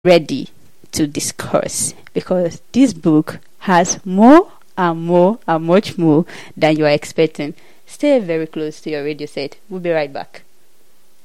ready to discuss, because this book has more and more and much more than you are expecting. Stay very close to your radio set. We'll be right back.